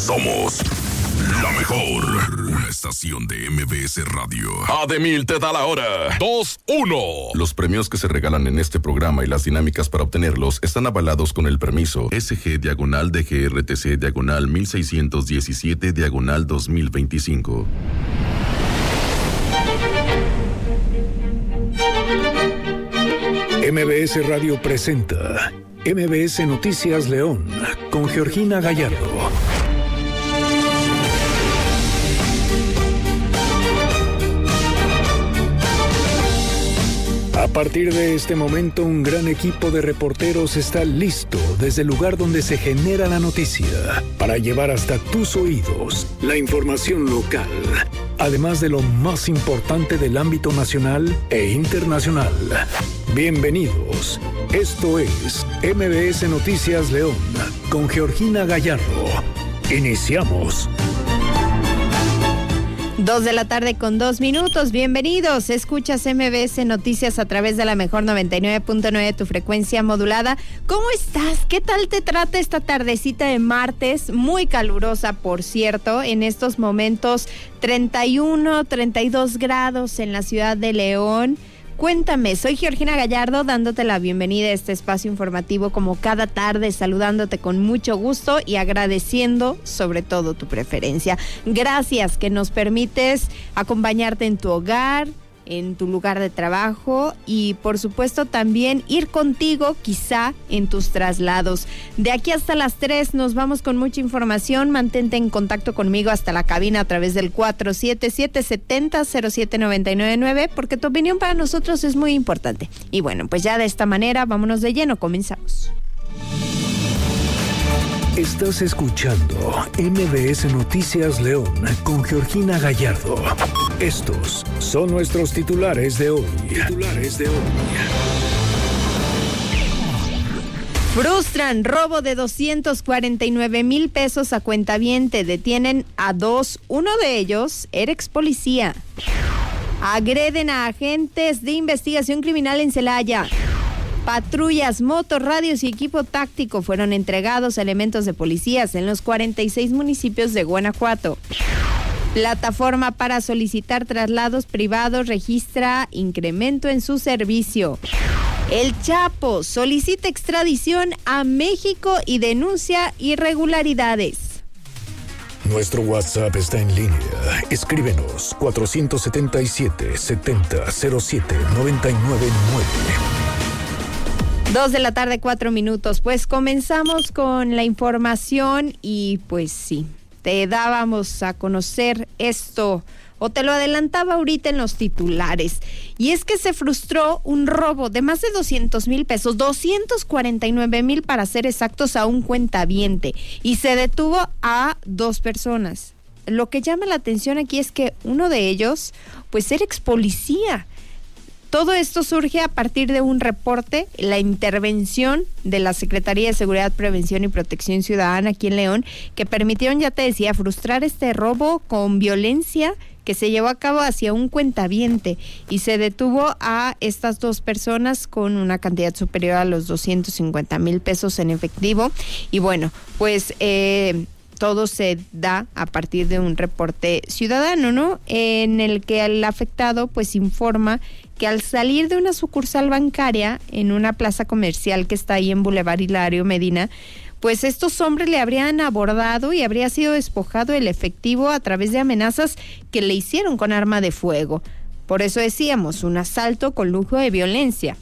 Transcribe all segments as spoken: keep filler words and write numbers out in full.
Somos la mejor. Una estación de M B S Radio. Ademil te da la hora. dos uno. Los premios que se regalan en este programa y las dinámicas para obtenerlos están avalados con el permiso S G diagonal D G R T C diagonal mil seiscientos diecisiete diagonal dos mil veinticinco. M B S Radio presenta M B S Noticias León con Georgina Gallardo. A partir de este momento, un gran equipo de reporteros está listo desde el lugar donde se genera la noticia para llevar hasta tus oídos la información local, además de lo más importante del ámbito nacional e internacional. Bienvenidos. Esto es M B S Noticias León con Georgina Gallardo. Iniciamos. Dos de la tarde con dos minutos. Bienvenidos. Escuchas M B S Noticias a través de la mejor noventa y nueve punto nueve, tu frecuencia modulada. ¿Cómo estás? ¿Qué tal te trata esta tardecita de martes? Muy calurosa, por cierto. En estos momentos, treinta y uno, treinta y dos grados en la ciudad de León. Cuéntame, soy Georgina Gallardo dándote la bienvenida a este espacio informativo como cada tarde, saludándote con mucho gusto y agradeciendo sobre todo tu preferencia. Gracias que nos permites acompañarte en tu hogar, en tu lugar de trabajo y por supuesto también ir contigo quizá en tus traslados. De aquí hasta las tres nos vamos con mucha información. Mantente en contacto conmigo hasta la cabina a través del cuatro siete siete, siete cero, cero siete nueve nueve porque tu opinión para nosotros es muy importante. Y bueno, pues ya de esta manera vámonos de lleno, comenzamos. Estás escuchando M B S Noticias León con Georgina Gallardo. Estos son nuestros titulares de hoy. Titulares de hoy. Frustran robo de doscientos cuarenta y nueve mil pesos a cuentaviente. Detienen a dos. Uno de ellos era ex policía. Agreden a agentes de investigación criminal en Celaya. Patrullas, motos, radios y equipo táctico fueron entregados a elementos de policías en los cuarenta y seis municipios de Guanajuato. Plataforma para solicitar traslados privados registra incremento en su servicio. El Chapo solicita extradición a México y denuncia irregularidades. Nuestro WhatsApp está en línea. Escríbenos cuatro siete siete, setenta, cero siete, noventa y nueve nueve. Dos de la tarde, cuatro minutos. Pues comenzamos con la información y pues sí, te dábamos a conocer esto, o te lo adelantaba ahorita en los titulares. Y es que se frustró un robo de más de doscientos mil pesos, doscientos cuarenta y nueve mil para ser exactos, a un cuentaviente. Y se detuvo a dos personas. Lo que llama la atención aquí es que uno de ellos, pues era ex policía. Todo esto surge a partir de un reporte, la intervención de la Secretaría de Seguridad, Prevención y Protección Ciudadana aquí en León, que permitieron, ya te decía, frustrar este robo con violencia que se llevó a cabo hacia un cuentaviente y se detuvo a estas dos personas con una cantidad superior a los doscientos cincuenta mil pesos en efectivo. Y bueno, pues eh, todo se da a partir de un reporte ciudadano, ¿no? En el que el afectado pues informa que al salir de una sucursal bancaria en una plaza comercial que está ahí en Boulevard Hilario Medina, pues estos hombres le habrían abordado y habría sido despojado el efectivo a través de amenazas que le hicieron con arma de fuego. Por eso decíamos, un asalto con lujo de violencia.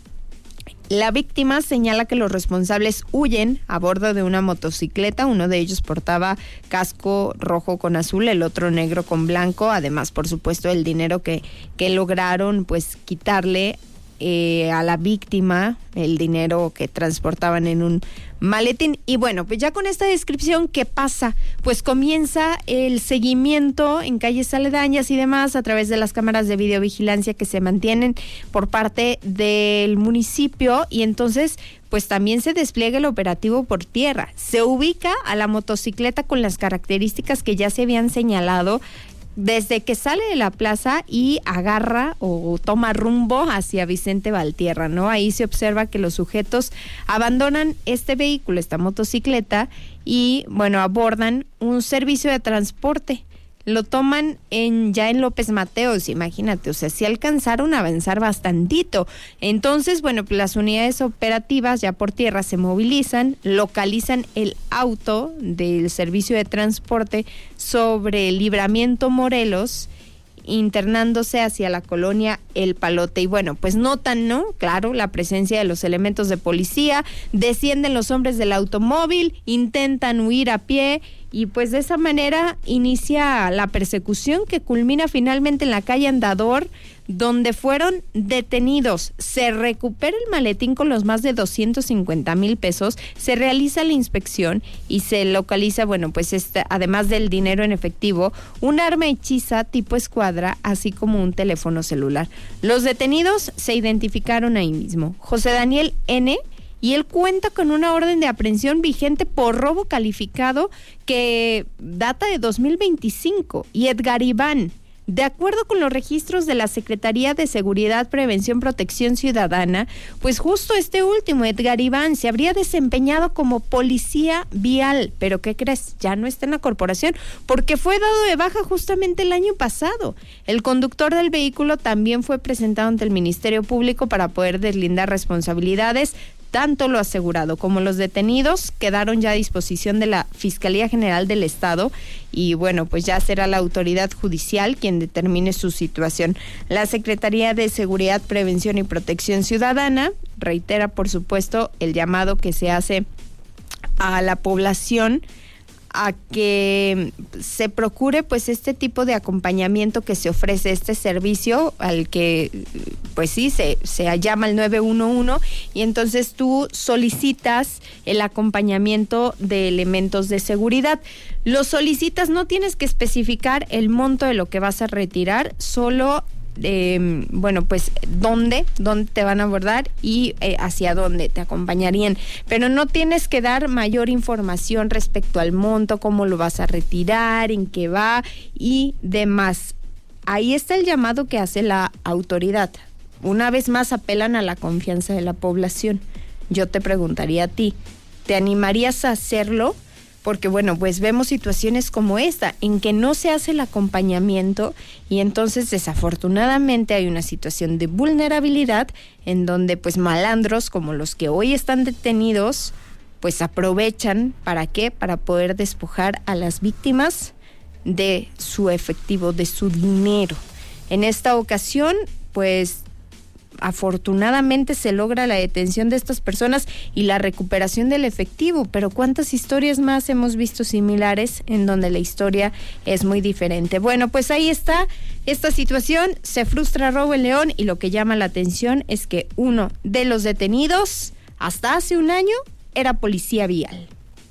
La víctima señala que los responsables huyen a bordo de una motocicleta. Uno de ellos portaba casco rojo con azul, el otro negro con blanco. Además, por supuesto, el dinero que, que lograron pues quitarle eh, a la víctima, el dinero que transportaban en un maletín. Y bueno, pues ya con esta descripción, ¿qué pasa? Pues comienza el seguimiento en calles aledañas y demás a través de las cámaras de videovigilancia que se mantienen por parte del municipio, y entonces pues también se despliega el operativo por tierra. Se ubica a la motocicleta con las características que ya se habían señalado desde que sale de la plaza y agarra o toma rumbo hacia Vicente Valtierra, ¿no? Ahí se observa que los sujetos abandonan este vehículo, esta motocicleta, y, bueno, abordan un servicio de transporte. Lo toman en ya en López Mateos, imagínate, o sea, sí alcanzaron a avanzar bastantito. Entonces, bueno, pues las unidades operativas ya por tierra se movilizan, localizan el auto del servicio de transporte sobre el Libramiento Morelos, internándose hacia la colonia El Palote. Y bueno, pues notan, ¿no? Claro, la presencia de los elementos de policía, descienden los hombres del automóvil, intentan huir a pie y pues de esa manera inicia la persecución que culmina finalmente en la calle Andador, donde fueron detenidos. Se recupera el maletín con los más de doscientos cincuenta mil pesos, se realiza la inspección y se localiza, bueno, pues este, además del dinero en efectivo, un arma hechiza tipo escuadra, así como un teléfono celular. Los detenidos se identificaron ahí mismo. José Daniel N., y él cuenta con una orden de aprehensión vigente por robo calificado que data de dos mil veinticinco. Y Edgar Iván, de acuerdo con los registros de la Secretaría de Seguridad, Prevención, Protección Ciudadana, pues justo este último, Edgar Iván, se habría desempeñado como policía vial. ¿Pero qué crees? Ya no está en la corporación porque fue dado de baja justamente el año pasado. El conductor del vehículo también fue presentado ante el Ministerio Público para poder deslindar responsabilidades. Tanto lo asegurado como los detenidos quedaron ya a disposición de la Fiscalía General del Estado y bueno, pues ya será la autoridad judicial quien determine su situación. La Secretaría de Seguridad, Prevención y Protección Ciudadana reitera, por supuesto, el llamado que se hace a la población a que se procure pues este tipo de acompañamiento que se ofrece, este servicio al que pues sí se, se llama el nueve uno uno y entonces tú solicitas el acompañamiento de elementos de seguridad. Lo solicitas, no tienes que especificar el monto de lo que vas a retirar, solo Eh, bueno, pues dónde, dónde te van a abordar y eh, hacia dónde te acompañarían, pero no tienes que dar mayor información respecto al monto, cómo lo vas a retirar, en qué va y demás. Ahí está el llamado que hace la autoridad. Una vez más apelan a la confianza de la población. Yo te preguntaría a ti, ¿te animarías a hacerlo? Porque bueno, pues vemos situaciones como esta, en que no se hace el acompañamiento y entonces desafortunadamente hay una situación de vulnerabilidad en donde pues malandros como los que hoy están detenidos, pues aprovechan, ¿para qué? Para poder despojar a las víctimas de su efectivo, de su dinero. En esta ocasión, pues afortunadamente se logra la detención de estas personas y la recuperación del efectivo, pero ¿cuántas historias más hemos visto similares en donde la historia es muy diferente? Bueno, pues ahí está esta situación, se frustra robo en León y lo que llama la atención es que uno de los detenidos hasta hace un año era policía vial.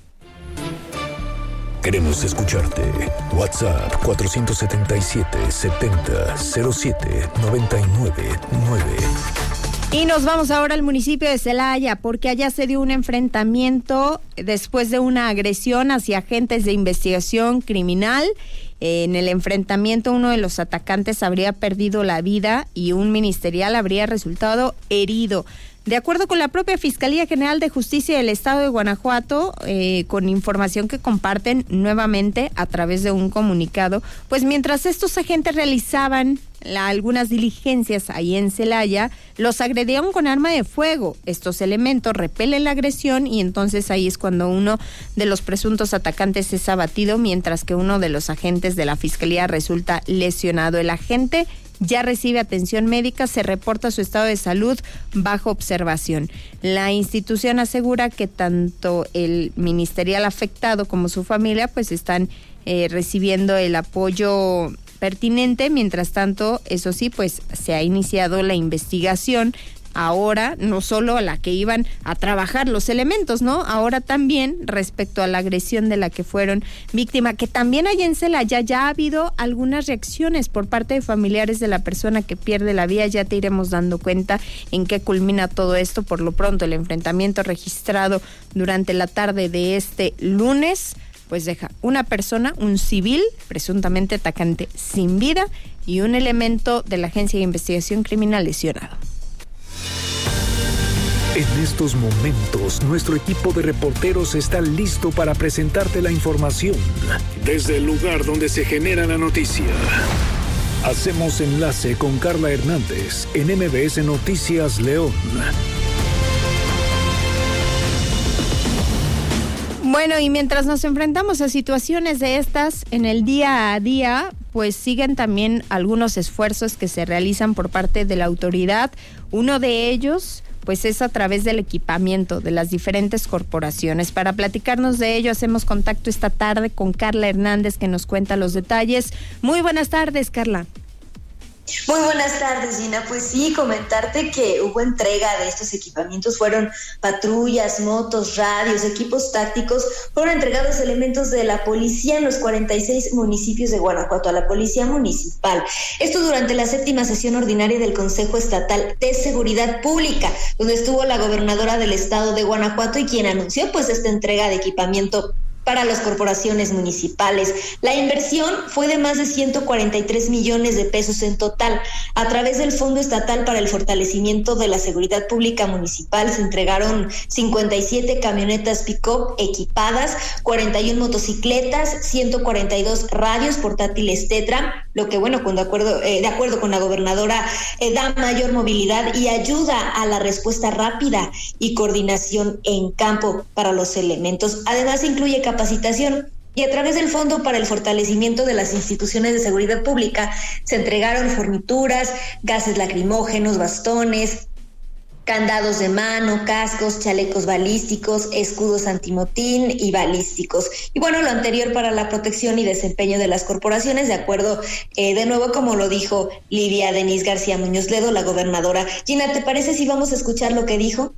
Queremos escucharte. WhatsApp cuatro siete siete, setenta, cero siete, noventa y nueve nueve. Y nos vamos ahora al municipio de Celaya, porque allá se dio un enfrentamiento después de una agresión hacia agentes de investigación criminal. En el enfrentamiento, uno de los atacantes habría perdido la vida y un ministerial habría resultado herido. De acuerdo con la propia Fiscalía General de Justicia del Estado de Guanajuato, eh, con información que comparten nuevamente a través de un comunicado, pues mientras estos agentes realizaban la, algunas diligencias ahí en Celaya, los agredieron con arma de fuego. Estos elementos repelen la agresión y entonces ahí es cuando uno de los presuntos atacantes es abatido, mientras que uno de los agentes de la Fiscalía resulta lesionado. El agente ya recibe atención médica, se reporta su estado de salud bajo observación. La institución asegura que tanto el ministerial afectado como su familia pues están eh, recibiendo el apoyo pertinente. Mientras tanto, eso sí, pues se ha iniciado la investigación. Ahora, no solo a la que iban a trabajar los elementos, ¿no? Ahora también respecto a la agresión de la que fueron víctima, que también allá en Celaya ya ha habido algunas reacciones por parte de familiares de la persona que pierde la vida. Ya te iremos dando cuenta en qué culmina todo esto. Por lo pronto, el enfrentamiento registrado durante la tarde de este lunes, pues deja una persona, un civil, presuntamente atacante, sin vida y un elemento de la Agencia de Investigación Criminal lesionado. En estos momentos, nuestro equipo de reporteros está listo para presentarte la información desde el lugar donde se genera la noticia. Hacemos enlace con Carla Hernández en M B S Noticias León. Bueno, y mientras nos enfrentamos a situaciones de estas en el día a día, pues siguen también algunos esfuerzos que se realizan por parte de la autoridad. Uno de ellos, pues es a través del equipamiento de las diferentes corporaciones. Para platicarnos de ello, hacemos contacto esta tarde con Carla Hernández, que nos cuenta los detalles. Muy buenas tardes, Carla. Muy buenas tardes, Gina. Pues sí, comentarte que hubo entrega de estos equipamientos. Fueron patrullas, motos, radios, equipos tácticos. Fueron entregados elementos de la policía en los cuarenta y seis municipios de Guanajuato, a la policía municipal. Esto durante la séptima sesión ordinaria del Consejo Estatal de Seguridad Pública, donde estuvo la gobernadora del estado de Guanajuato y quien anunció pues esta entrega de equipamiento para las corporaciones municipales. La inversión fue de más de ciento cuarenta y tres millones de pesos en total. A través del Fondo Estatal para el Fortalecimiento de la Seguridad Pública Municipal se entregaron cincuenta y siete camionetas pick-up equipadas, cuarenta y una motocicletas, ciento cuarenta y dos radios portátiles Tetra, lo que bueno, con de acuerdo, eh, de acuerdo con la gobernadora, eh, da mayor movilidad y ayuda a la respuesta rápida y coordinación en campo para los elementos. Además, incluye capacitación. Y a través del Fondo para el Fortalecimiento de las Instituciones de Seguridad Pública se entregaron fornituras, gases lacrimógenos, bastones, candados de mano, cascos, chalecos balísticos, escudos antimotín y balísticos. Y bueno, lo anterior para la protección y desempeño de las corporaciones, de acuerdo, eh, de nuevo, como lo dijo Lidia Denise García Muñoz Ledo, la gobernadora. Gina, ¿te parece si vamos a escuchar lo que dijo?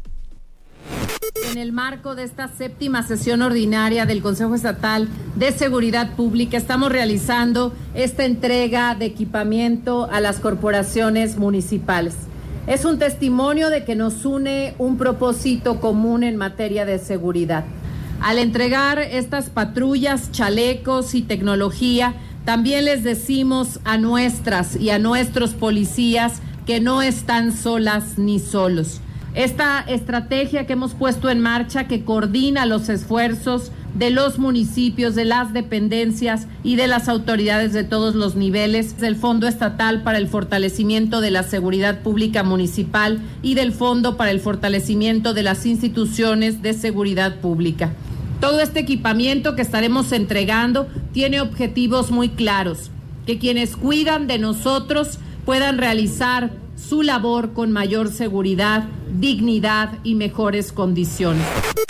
En el marco de esta séptima sesión ordinaria del Consejo Estatal de Seguridad Pública, estamos realizando esta entrega de equipamiento a las corporaciones municipales. Es un testimonio de que nos une un propósito común en materia de seguridad. Al entregar estas patrullas, chalecos y tecnología, también les decimos a nuestras y a nuestros policías que no están solas ni solos. Esta estrategia que hemos puesto en marcha, que coordina los esfuerzos de los municipios, de las dependencias y de las autoridades de todos los niveles, del Fondo Estatal para el Fortalecimiento de la Seguridad Pública Municipal y del Fondo para el Fortalecimiento de las Instituciones de Seguridad Pública. Todo este equipamiento que estaremos entregando tiene objetivos muy claros, que quienes cuidan de nosotros puedan realizar su labor con mayor seguridad, dignidad y mejores condiciones.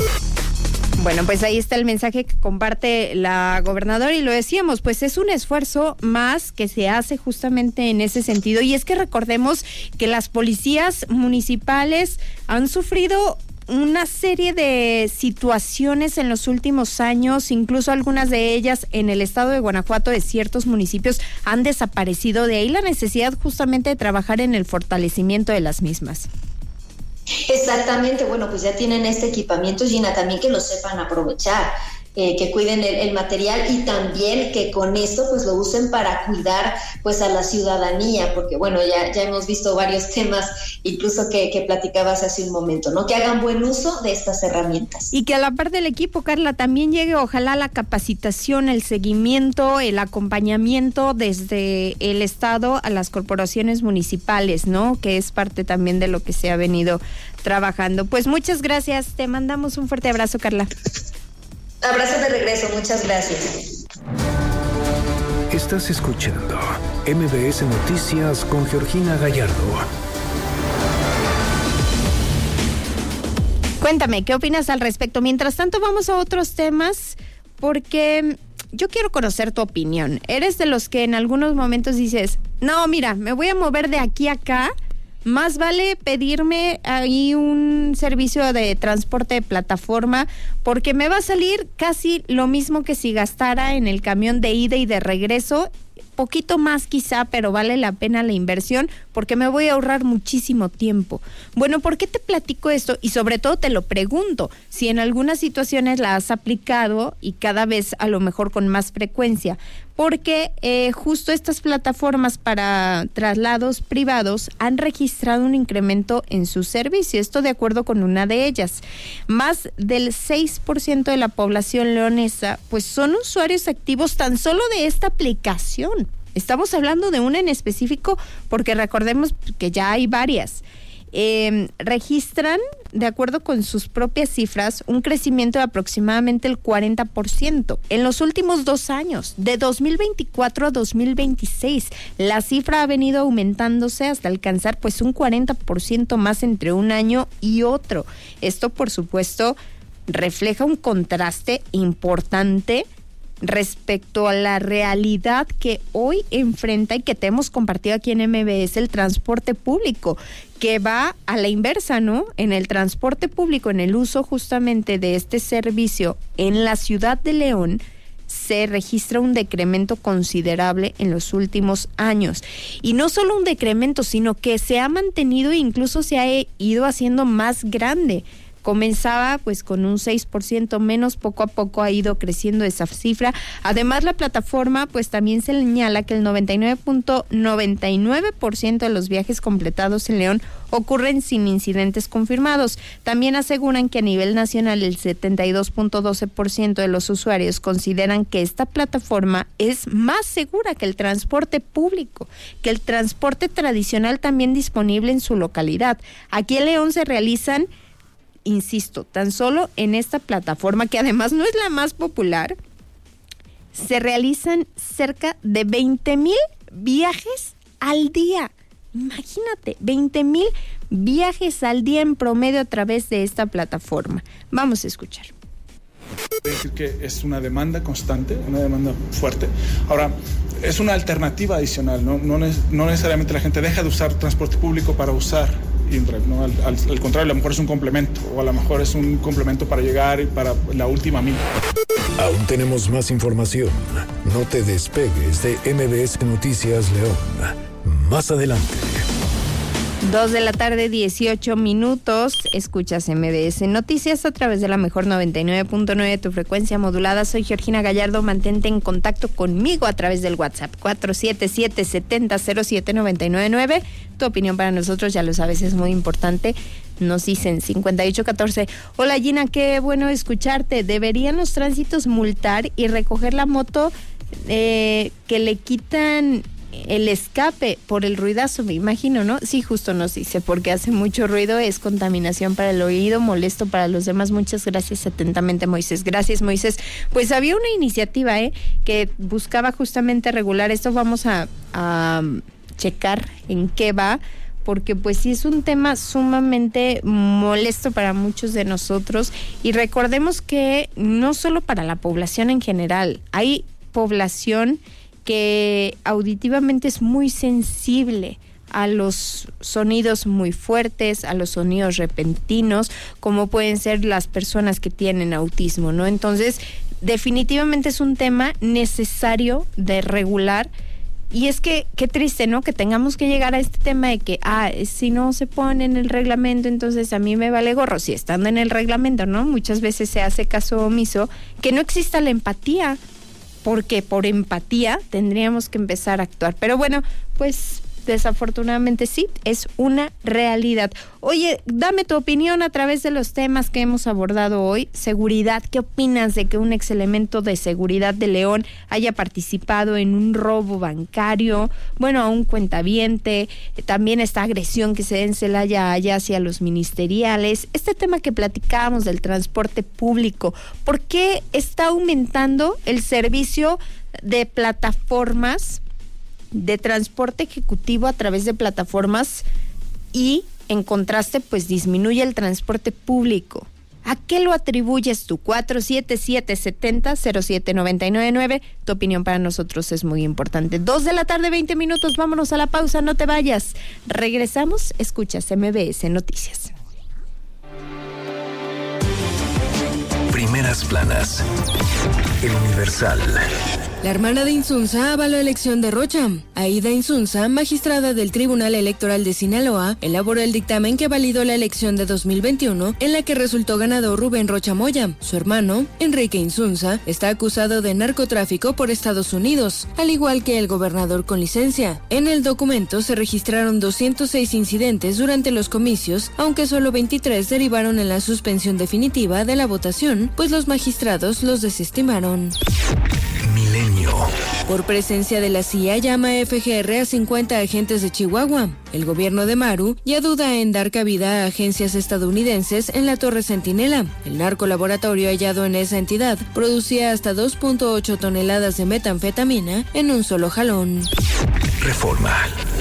Bueno, pues ahí está el mensaje que comparte la gobernadora y lo decíamos, pues es un esfuerzo más que se hace justamente en ese sentido. Y es que recordemos que las policías municipales han sufrido una serie de situaciones en los últimos años, incluso algunas de ellas en el estado de Guanajuato, de ciertos municipios han desaparecido. De ahí la necesidad justamente de trabajar en el fortalecimiento de las mismas. Exactamente, bueno, pues ya tienen este equipamiento, Gina, también que lo sepan aprovechar. Eh, que cuiden el, el material y también que con esto pues lo usen para cuidar pues a la ciudadanía, porque bueno, ya, ya hemos visto varios temas incluso que, que platicabas hace un momento, ¿no? Que hagan buen uso de estas herramientas. Y que a la par del equipo, Carla, también llegue ojalá la capacitación, el seguimiento, el acompañamiento desde el Estado a las corporaciones municipales, ¿no? Que es parte también de lo que se ha venido trabajando. Pues muchas gracias, te mandamos un fuerte abrazo, Carla. Abrazo de regreso, muchas gracias. Estás escuchando M B S Noticias con Georgina Gallardo. Cuéntame, ¿qué opinas al respecto? Mientras tanto, vamos a otros temas, porque yo quiero conocer tu opinión. ¿Eres de los que en algunos momentos dices, no, mira, me voy a mover de aquí a acá, más vale pedirme ahí un servicio de transporte de plataforma porque me va a salir casi lo mismo que si gastara en el camión de ida y de regreso poquito más quizá, pero vale la pena la inversión porque me voy a ahorrar muchísimo tiempo. Bueno, ¿por qué te platico esto? Y sobre todo te lo pregunto, si en algunas situaciones la has aplicado y cada vez a lo mejor con más frecuencia, porque eh, justo estas plataformas para traslados privados han registrado un incremento en su servicio, esto de acuerdo con una de ellas. Más del seis por ciento de la población leonesa pues son usuarios activos tan solo de esta aplicación. Estamos hablando de una en específico porque recordemos que ya hay varias. Eh, registran, de acuerdo con sus propias cifras, un crecimiento de aproximadamente el cuarenta por ciento en los últimos dos años, de dos mil veinticuatro a dos mil veintiséis. La cifra ha venido aumentándose hasta alcanzar pues un cuarenta por ciento más entre un año y otro. Esto, por supuesto, refleja un contraste importante respecto a la realidad que hoy enfrenta y que te hemos compartido aquí en M B S, el transporte público, que va a la inversa, ¿no? En el transporte público, en el uso justamente de este servicio en la ciudad de León, se registra un decremento considerable en los últimos años. Y no solo un decremento, sino que se ha mantenido e incluso se ha ido haciendo más grande. Comenzaba pues con un seis por ciento menos, poco a poco ha ido creciendo esa cifra. Además, la plataforma pues también señala que el noventa y nueve punto noventa y nueve por ciento de los viajes completados en León ocurren sin incidentes confirmados. También aseguran que a nivel nacional el setenta y dos punto doce por ciento de los usuarios consideran que esta plataforma es más segura que el transporte público, que el transporte tradicional también disponible en su localidad. Aquí en León se realizan, insisto, tan solo en esta plataforma, que además no es la más popular, se realizan cerca de veinte mil viajes al día. Imagínate, veinte mil viajes al día en promedio a través de esta plataforma. Vamos a escuchar. Decir que es una demanda constante, una demanda fuerte. Ahora, es una alternativa adicional, no, no, no necesariamente la gente deja de usar transporte público para usar InDrive, ¿no? Al, al, al contrario, a lo mejor es un complemento, o a lo mejor es un complemento para llegar y para la última milla. Aún tenemos más información. No te despegues de M B S Noticias León. Más adelante. Dos de la tarde, dieciocho minutos. Escuchas M B S Noticias a través de la mejor noventa y nueve punto nueve, tu frecuencia modulada. Soy Georgina Gallardo. Mantente en contacto conmigo a través del WhatsApp cuatro siete siete, siete cero, cero siete nueve nueve nueve. Tu opinión para nosotros, ya lo sabes, es muy importante. Nos dicen cincuenta y ocho catorce. Hola Gina, qué bueno escucharte. ¿Deberían los tránsitos multar y recoger la moto eh, que le quitan el escape por el ruidazo, me imagino, ¿no? Sí, justo nos dice, porque hace mucho ruido, es contaminación para el oído, molesto para los demás? Muchas gracias, atentamente Moisés. Gracias, Moisés. Pues había una iniciativa, ¿eh? que buscaba justamente regular esto. Vamos a, a checar en qué va, porque pues sí es un tema sumamente molesto para muchos de nosotros. Y recordemos que no solo para la población en general, hay población que auditivamente es muy sensible a los sonidos muy fuertes, a los sonidos repentinos, como pueden ser las personas que tienen autismo, ¿no? Entonces, definitivamente es un tema necesario de regular. Y es que, qué triste, ¿no? Que tengamos que llegar a este tema de que, ah, si no se pone en el reglamento, entonces a mí me vale gorro. Si estando en el reglamento, ¿no? Muchas veces se hace caso omiso, que no exista la empatía, porque por empatía tendríamos que empezar a actuar. Pero bueno, pues desafortunadamente sí, es una realidad. Oye, dame tu opinión a través de los temas que hemos abordado hoy. Seguridad, ¿qué opinas de que un ex elemento de seguridad de León haya participado en un robo bancario? Bueno, a un cuentaviente, también esta agresión que se da en Celaya allá hacia los ministeriales. Este tema que platicábamos del transporte público, ¿por qué está aumentando el servicio de plataformas de transporte ejecutivo a través de plataformas y en contraste pues disminuye el transporte público? ¿A qué lo atribuyes tú? cuatro siete siete, siete cero, cero siete nueve nueve nueve. Tu opinión para nosotros es muy importante. Dos de la tarde, veinte minutos. Vámonos a la pausa, no te vayas. Regresamos, escuchas M B S Noticias. Primeras planas. El Universal. La hermana de Insunza avaló elección de Rocha. Aida Insunza, magistrada del Tribunal Electoral de Sinaloa, elaboró el dictamen que validó la elección de dos mil veintiuno, en la que resultó ganador Rubén Rocha Moya. Su hermano, Enrique Insunza, está acusado de narcotráfico por Estados Unidos, al igual que el gobernador con licencia. En el documento se registraron doscientos seis incidentes durante los comicios, aunque solo veintitrés derivaron en la suspensión definitiva de la votación, pues los magistrados los desestimaron. Milenio. Por presencia de la C I A llama a F G R a cincuenta agentes de Chihuahua. El gobierno de Maru ya duda en dar cabida a agencias estadounidenses en la Torre Centinela. El narcolaboratorio hallado en esa entidad producía hasta dos punto ocho toneladas de metanfetamina en un solo jalón. Reforma.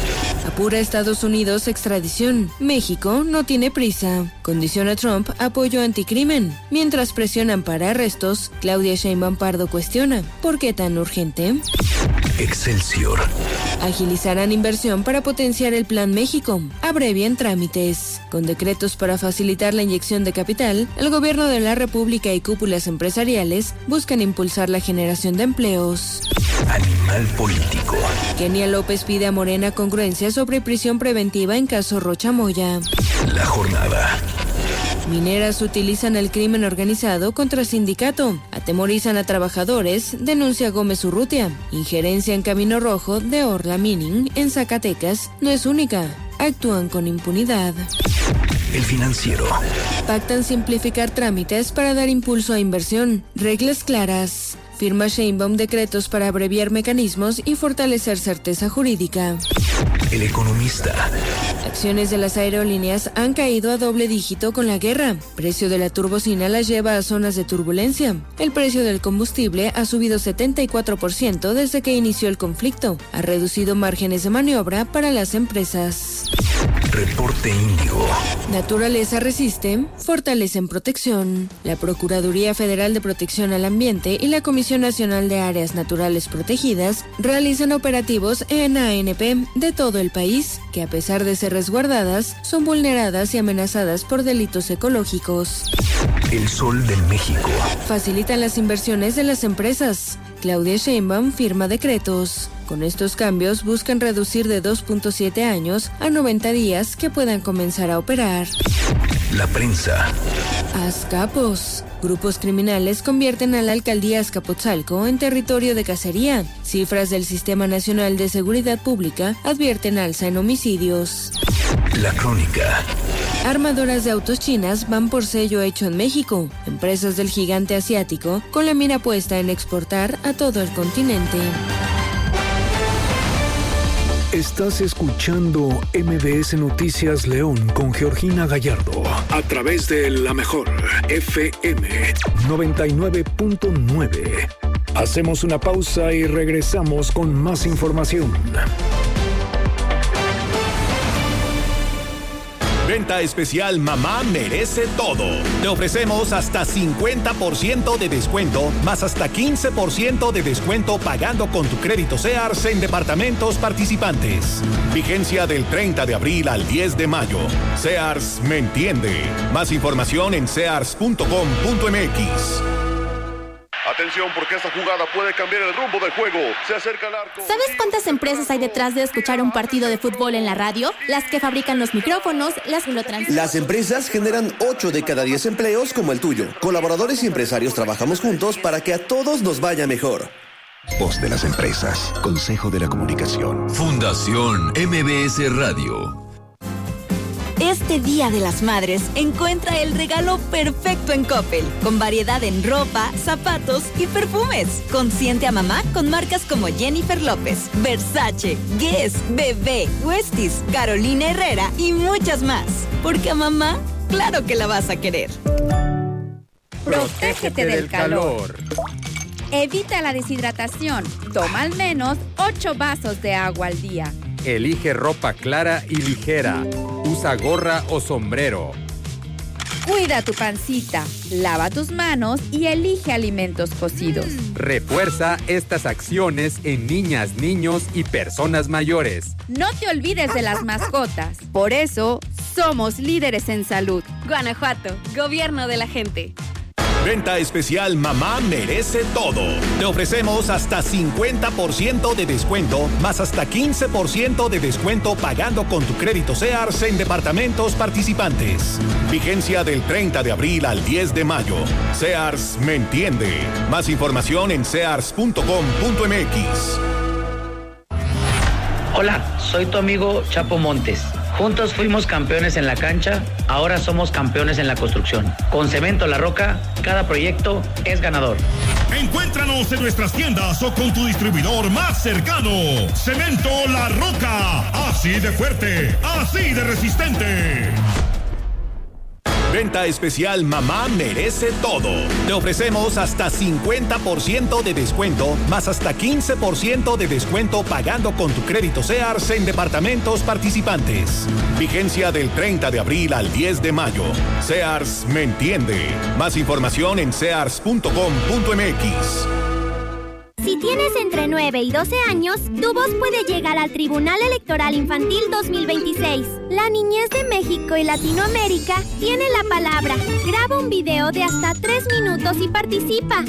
Apura Estados Unidos extradición. México no tiene prisa. Condiciona Trump apoyo anticrimen. Mientras presionan para arrestos, Claudia Sheinbaum Pardo cuestiona: ¿por qué tan urgente? Excelsior. Agilizarán inversión para potenciar el Plan México. Abrevian trámites. Con decretos para facilitar la inyección de capital, el gobierno de la República y cúpulas empresariales buscan impulsar la generación de empleos. Animal político. Kenia López pide a Morena congruencia sobre prisión preventiva en caso Rocha Moya. La jornada. Mineras utilizan el crimen organizado contra sindicato. Atemorizan a trabajadores, denuncia Gómez Urrutia. Injerencia en Camino Rojo de Orla Mining en Zacatecas no es única. Actúan con impunidad. El Financiero. Pactan simplificar trámites para dar impulso a inversión. Reglas claras. Firma Sheinbaum decretos para abreviar mecanismos y fortalecer certeza jurídica. El Economista. Acciones de las aerolíneas han caído a doble dígito con la guerra. Precio de la turbocina las lleva a zonas de turbulencia. El precio del combustible ha subido setenta y cuatro por ciento desde que inició el conflicto. Ha reducido márgenes de maniobra para las empresas. Reporte Índigo. Naturaleza resiste, fortalecen protección. La Procuraduría Federal de Protección al Ambiente y la Comisión Nacional de Áreas Naturales Protegidas realizan operativos en A N P de todo el país, que a pesar de ser resguardadas, son vulneradas y amenazadas por delitos ecológicos. El Sol de México. Facilitan las inversiones de las empresas. Claudia Sheinbaum firma decretos. Con estos cambios buscan reducir de dos punto siete años a noventa días que puedan comenzar a operar. La prensa. Azcapos. Grupos criminales convierten a la alcaldía Azcapotzalco en territorio de cacería. Cifras del Sistema Nacional de Seguridad Pública advierten alza en homicidios. La Crónica. Armadoras de autos chinas van por sello hecho en México. Empresas del gigante asiático con la mira puesta en exportar a todo el continente. Estás escuchando M B S Noticias León con Georgina Gallardo a través de La Mejor F M noventa y nueve punto nueve. Hacemos una pausa y regresamos con más información. Venta especial Mamá Merece Todo. Te ofrecemos hasta cincuenta por ciento de descuento, más hasta quince por ciento de descuento pagando con tu crédito Sears en departamentos participantes. Vigencia del treinta de abril al diez de mayo. Sears me entiende. Más información en sears punto com punto m x. Atención, porque esta jugada puede cambiar el rumbo del juego. Se acerca el arco. ¿Sabes cuántas empresas hay detrás de escuchar un partido de fútbol en la radio? Las que fabrican los micrófonos, las que lo transmiten. Las empresas generan ocho de cada diez empleos como el tuyo. Colaboradores y empresarios trabajamos juntos para que a todos nos vaya mejor. Voz de las empresas. Consejo de la Comunicación. Fundación M B S Radio. Este Día de las Madres, encuentra el regalo perfecto en Coppel, con variedad en ropa, zapatos y perfumes. Consiente a mamá con marcas como Jennifer López, Versace, Guess, Bebé, Westies, Carolina Herrera y muchas más. Porque a mamá, claro que la vas a querer. Protégete del calor. Evita la deshidratación. Toma al menos ocho vasos de agua al día. Elige ropa clara y ligera. Usa gorra o sombrero. Cuida tu pancita, lava tus manos y elige alimentos cocidos. Refuerza estas acciones en niñas, niños y personas mayores. No te olvides de las mascotas. Por eso, somos líderes en salud. Guanajuato, gobierno de la gente. Venta especial Mamá Merece Todo. Te ofrecemos hasta cincuenta por ciento de descuento, más hasta quince por ciento de descuento pagando con tu crédito Sears en departamentos participantes. Vigencia del treinta de abril al diez de mayo. Sears me entiende. Más información en sears punto com punto m x. Hola, soy tu amigo Chapo Montes. Juntos fuimos campeones en la cancha, ahora somos campeones en la construcción. Con Cemento La Roca, cada proyecto es ganador. Encuéntranos en nuestras tiendas o con tu distribuidor más cercano. Cemento La Roca, así de fuerte, así de resistente. Venta especial Mamá Merece Todo. Te ofrecemos hasta cincuenta por ciento de descuento, más hasta quince por ciento de descuento pagando con tu crédito Sears en departamentos participantes. Vigencia del treinta de abril al diez de mayo. Sears me entiende. Más información en sears punto com punto m x. Si tienes entre nueve y doce años, tu voz puede llegar al Tribunal Electoral Infantil dos mil veintiséis. La niñez de México y Latinoamérica tiene la palabra. Graba un video de hasta tres minutos y participa.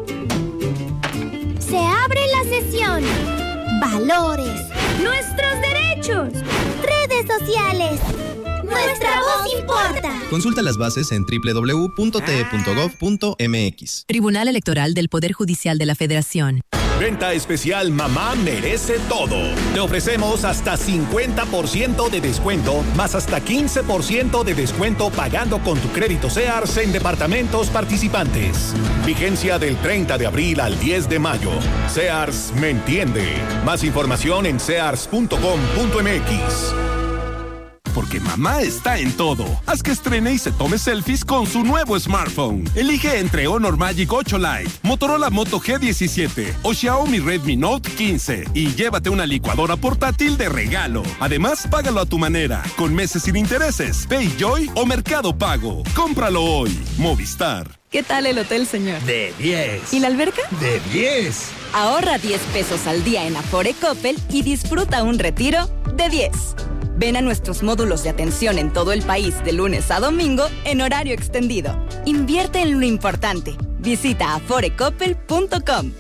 Se abre la sesión. Valores. Nuestros derechos. Redes sociales. Nuestra voz importa. Consulta las bases en doble u doble u doble u punto t e punto gov punto m x. Tribunal Electoral del Poder Judicial de la Federación. Venta especial Mamá Merece Todo. Te ofrecemos hasta cincuenta por ciento de descuento, más hasta quince por ciento de descuento pagando con tu crédito Sears en departamentos participantes. Vigencia del treinta de abril al diez de mayo. Sears me entiende. Más información en sears punto com punto m x. Porque mamá está en todo. Haz que estrene y se tome selfies con su nuevo smartphone. Elige entre Honor Magic ocho Lite, Motorola Moto G diecisiete o Xiaomi Redmi Note quince y llévate una licuadora portátil de regalo. Además, págalo a tu manera, con meses sin intereses, PayJoy o Mercado Pago. Cómpralo hoy. Movistar. ¿Qué tal el hotel, señor? De diez. ¿Y la alberca? De diez. Ahorra diez pesos al día en Afore Coppel y disfruta un retiro de diez. Ven a nuestros módulos de atención en todo el país de lunes a domingo en horario extendido. Invierte en lo importante. Visita afore coppel punto com.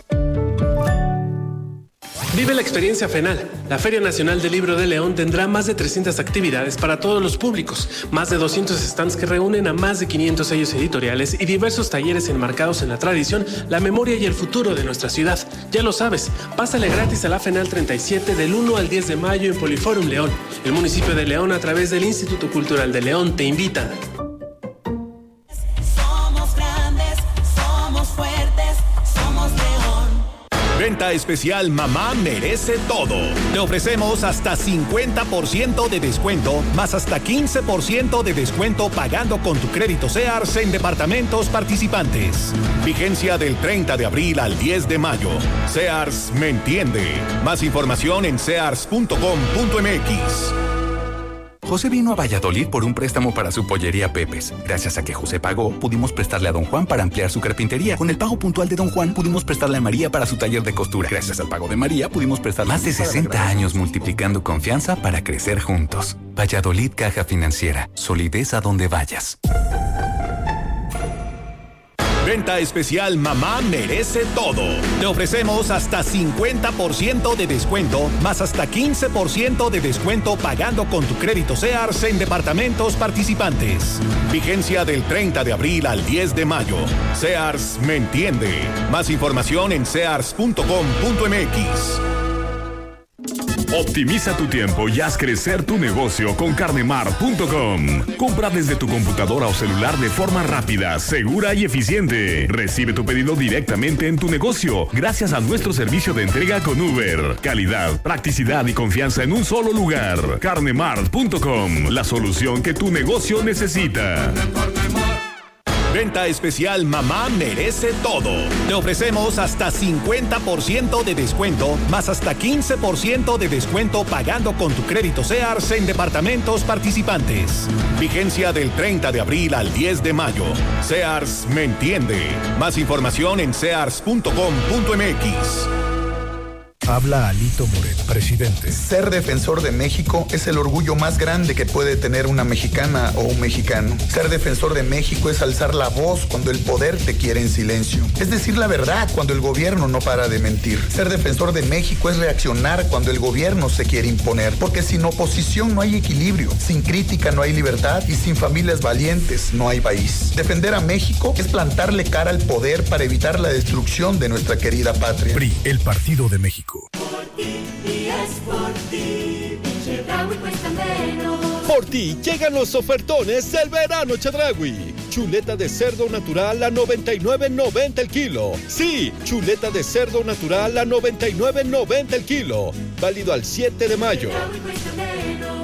Vive la experiencia FENAL. La Feria Nacional del Libro de León tendrá más de trescientas actividades para todos los públicos, más de doscientos stands que reúnen a más de quinientos sellos editoriales y diversos talleres enmarcados en la tradición, la memoria y el futuro de nuestra ciudad. Ya lo sabes, pásale gratis a la FENAL treinta y siete del uno al diez de mayo en Poliforum León. El municipio de León, a través del Instituto Cultural de León, te invita. Somos grandes, somos fuertes, somos León. Venta especial Mamá Merece Todo. Te ofrecemos hasta cincuenta por ciento de descuento, más hasta quince por ciento de descuento pagando con tu crédito Sears en departamentos participantes. Vigencia del treinta de abril al diez de mayo. Sears me entiende. Más información en sears punto com punto m x. José vino a Valladolid por un préstamo para su pollería Pepes. Gracias a que José pagó, pudimos prestarle a Don Juan para ampliar su carpintería. Con el pago puntual de Don Juan, pudimos prestarle a María para su taller de costura. Gracias al pago de María, pudimos prestarle... Más de sesenta años multiplicando confianza para crecer juntos. Valladolid Caja Financiera. Solidez a donde vayas. Venta especial Mamá Merece Todo. Te ofrecemos hasta cincuenta por ciento de descuento, más hasta quince por ciento de descuento pagando con tu crédito Sears en departamentos participantes. Vigencia del treinta de abril al diez de mayo. Sears me entiende. Más información en sears punto com punto m x. Optimiza tu tiempo y haz crecer tu negocio con carnemart punto com. Compra desde tu computadora o celular de forma rápida, segura y eficiente. Recibe tu pedido directamente en tu negocio gracias a nuestro servicio de entrega con Uber. Calidad, practicidad y confianza en un solo lugar. carnemart punto com, la solución que tu negocio necesita. Venta especial Mamá Merece Todo. Te ofrecemos hasta cincuenta por ciento de descuento, más hasta quince por ciento de descuento pagando con tu crédito Sears en departamentos participantes. Vigencia del treinta de abril al diez de mayo. Sears me entiende. Más información en sears punto com punto m x. Habla Alito Moreno, presidente. Ser defensor de México es el orgullo más grande que puede tener una mexicana o un mexicano. Ser defensor de México es alzar la voz cuando el poder te quiere en silencio. Es decir la verdad cuando el gobierno no para de mentir. Ser defensor de México es reaccionar cuando el gobierno se quiere imponer. Porque sin oposición no hay equilibrio, sin crítica no hay libertad y sin familias valientes no hay país. Defender a México es plantarle cara al poder para evitar la destrucción de nuestra querida patria. P R I, el Partido de México. Por ti, y es por ti, Chedraui cuesta menos. Por ti llegan los ofertones del verano Chedraui. Chuleta de cerdo natural a noventa y nueve noventa el kilo. Sí, chuleta de cerdo natural a noventa y nueve noventa el kilo. Válido al siete de mayo. Chedraui cuesta menos.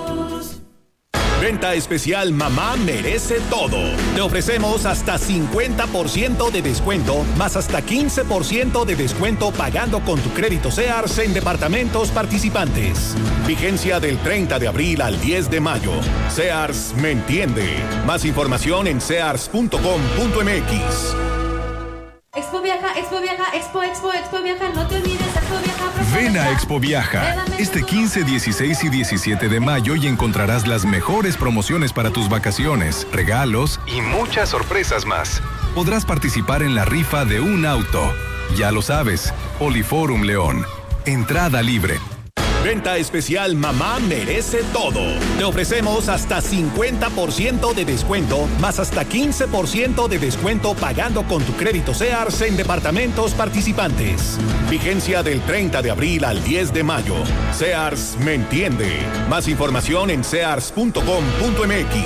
Venta especial Mamá Merece Todo. Te ofrecemos hasta cincuenta por ciento de descuento, más hasta quince por ciento de descuento pagando con tu crédito Sears en departamentos participantes. Vigencia del treinta de abril al diez de mayo. Sears me entiende. Más información en sears punto com punto m x. Expo Viaja, Expo Viaja, Expo, Expo, Expo Viaja, no te olvides, Expo Viaja. Ven a Expo Viaja este quince, dieciséis y diecisiete de mayo y encontrarás las mejores promociones para tus vacaciones, regalos y muchas sorpresas más. Podrás participar en la rifa de un auto. Ya lo sabes, Poliforum León. Entrada libre. Venta especial Mamá Merece Todo. Te ofrecemos hasta cincuenta por ciento de descuento, más hasta quince por ciento de descuento pagando con tu crédito Sears en departamentos participantes. Vigencia del treinta de abril al diez de mayo. Sears me entiende. Más información en sears punto com punto m x.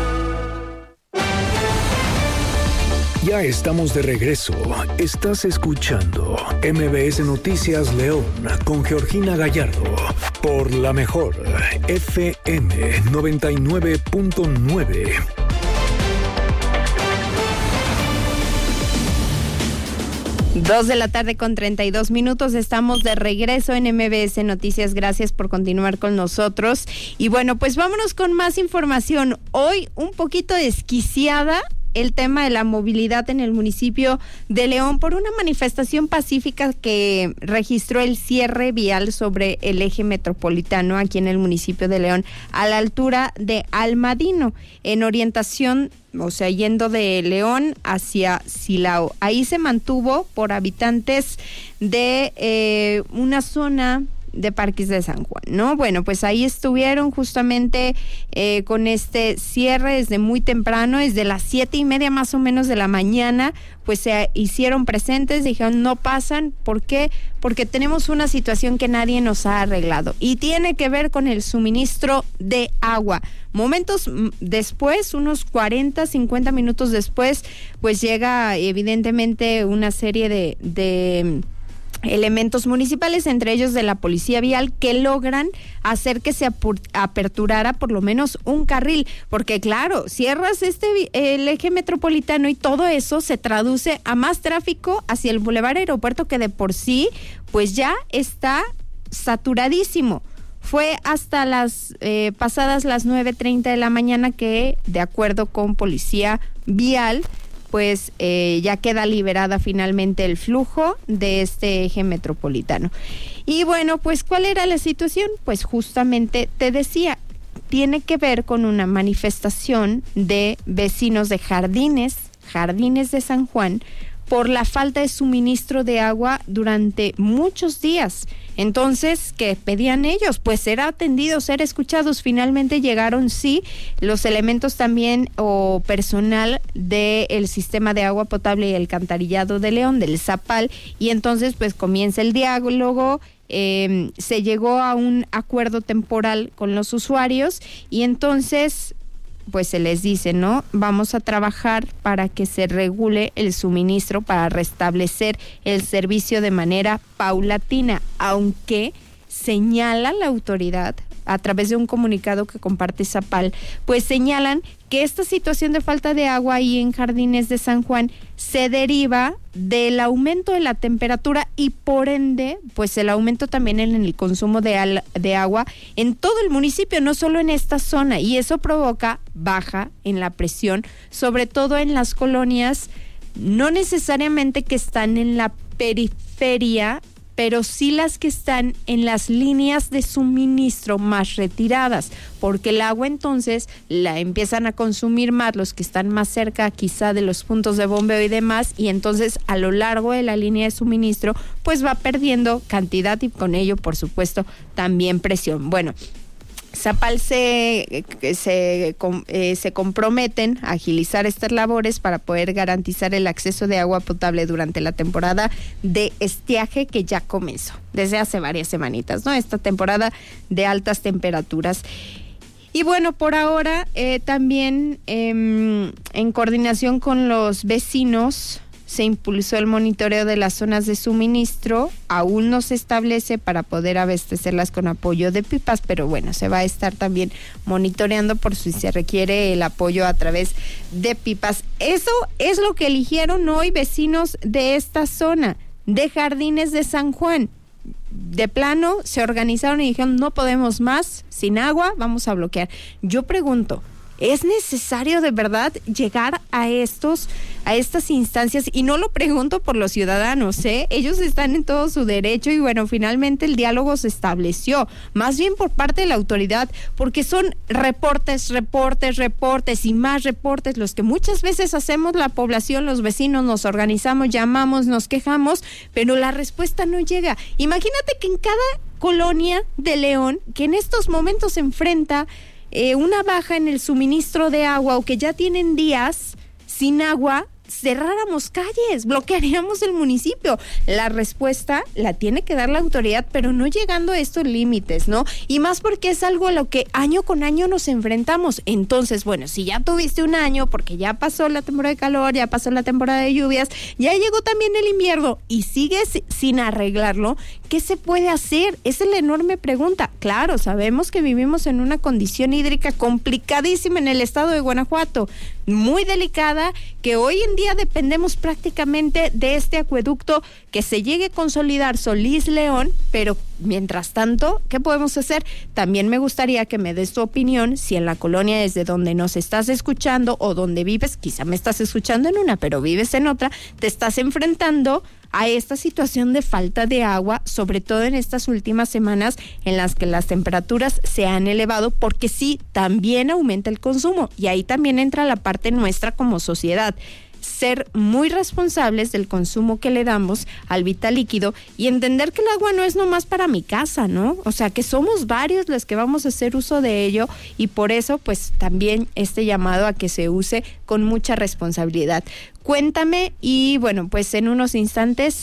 Ya estamos de regreso. Estás escuchando M B S Noticias León con Georgina Gallardo por la mejor F M noventa y nueve punto nueve. Dos de la tarde con treinta y dos minutos. Estamos de regreso en M B S Noticias. Gracias por continuar con nosotros. Y bueno, pues vámonos con más información. Hoy un poquito desquiciada el tema de la movilidad en el municipio de León por una manifestación pacífica que registró el cierre vial sobre el eje metropolitano aquí en el municipio de León a la altura de Almadino, en orientación, o sea, yendo de León hacia Silao. Ahí se mantuvo por habitantes de eh, una zona de Parques de San Juan, ¿no? Bueno, pues ahí estuvieron justamente eh, con este cierre desde muy temprano, desde las siete y media más o menos de la mañana, pues se hicieron presentes, dijeron no pasan. ¿Por qué? Porque tenemos una situación que nadie nos ha arreglado y tiene que ver con el suministro de agua. Momentos después, unos cuarenta, cincuenta minutos después, pues llega evidentemente una serie de, de elementos municipales, entre ellos de la policía vial, que logran hacer que se apur- aperturara por lo menos un carril, porque claro, cierras este el eje metropolitano y todo eso se traduce a más tráfico hacia el Boulevard Aeropuerto, que de por sí pues ya está saturadísimo. Fue hasta las eh, pasadas las nueve treinta de la mañana que, de acuerdo con policía vial, pues eh, ya queda liberada finalmente el flujo de este eje metropolitano. Y bueno, pues ¿cuál era la situación? Pues justamente te decía, tiene que ver con una manifestación de vecinos de Jardines, Jardines de San Juan, por la falta de suministro de agua durante muchos días. Entonces, ¿qué pedían ellos? Pues ser atendidos, ser escuchados. Finalmente llegaron, sí, los elementos también o personal del sistema de agua potable y alcantarillado de León, del Zapal, y entonces pues comienza el diálogo. Eh, se llegó a un acuerdo temporal con los usuarios y entonces pues se les dice, ¿no? Vamos a trabajar para que se regule el suministro, para restablecer el servicio de manera paulatina, aunque señala la autoridad a través de un comunicado que comparte Zapal, pues señalan que esta situación de falta de agua ahí en Jardines de San Juan se deriva del aumento de la temperatura y por ende, pues el aumento también en el consumo de, al, de agua en todo el municipio, no solo en esta zona, y eso provoca baja en la presión, sobre todo en las colonias, no necesariamente que están en la periferia pero sí las que están en las líneas de suministro más retiradas, porque el agua entonces la empiezan a consumir más los que están más cerca quizá de los puntos de bombeo y demás, y entonces a lo largo de la línea de suministro pues va perdiendo cantidad y con ello por supuesto también presión. Bueno, Zapal se, se, eh, se comprometen a agilizar estas labores para poder garantizar el acceso de agua potable durante la temporada de estiaje que ya comenzó desde hace varias semanitas, ¿no? Esta temporada de altas temperaturas. Y bueno, por ahora eh, también eh, en coordinación con los vecinos se impulsó el monitoreo de las zonas de suministro. Aún no se establece para poder abastecerlas con apoyo de pipas, pero bueno, se va a estar también monitoreando por si se requiere el apoyo a través de pipas. Eso es lo que eligieron hoy vecinos de esta zona, de Jardines de San Juan. De plano se organizaron y dijeron, no podemos más, sin agua, vamos a bloquear. Yo pregunto, ¿es necesario de verdad llegar a estos, a estas instancias? Y no lo pregunto por los ciudadanos, ¿eh? Ellos están en todo su derecho y bueno, finalmente el diálogo se estableció, más bien por parte de la autoridad, porque son reportes, reportes, reportes y más reportes los que muchas veces hacemos la población, los vecinos, nos organizamos, llamamos, nos quejamos, pero la respuesta no llega. Imagínate que en cada colonia de León, que en estos momentos se enfrenta Eh, una baja en el suministro de agua o que ya tienen días sin agua, cerráramos calles, bloquearíamos el municipio. La respuesta la tiene que dar la autoridad, pero no llegando a estos límites, ¿no? Y más porque es algo a lo que año con año nos enfrentamos. Entonces, bueno, si ya tuviste un año, porque ya pasó la temporada de calor, ya pasó la temporada de lluvias, ya llegó también el invierno y sigues sin arreglarlo, ¿qué se puede hacer? Esa es la enorme pregunta. Claro, sabemos que vivimos en una condición hídrica complicadísima en el estado de Guanajuato, muy delicada, que hoy en día dependemos prácticamente de este acueducto que se llegue a consolidar Solís-León, pero mientras tanto, ¿qué podemos hacer? También me gustaría que me des tu opinión, si en la colonia desde donde nos estás escuchando o donde vives, quizá me estás escuchando en una, pero vives en otra, te estás enfrentando a esta situación de falta de agua, sobre todo en estas últimas semanas en las que las temperaturas se han elevado, porque sí, también aumenta el consumo y ahí también entra la parte nuestra como sociedad. Ser muy responsables del consumo que le damos al vital líquido y entender que el agua no es nomás para mi casa, ¿no? O sea, que somos varios los que vamos a hacer uso de ello y por eso, pues, también este llamado a que se use con mucha responsabilidad. Cuéntame y, bueno, pues en unos instantes